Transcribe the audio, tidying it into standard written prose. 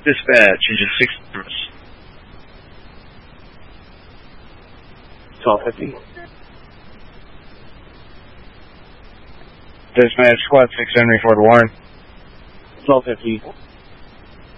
Dispatch, engine 6 service. 1250. Dispatch, squad 6 Henry, Fort Warren. 1250.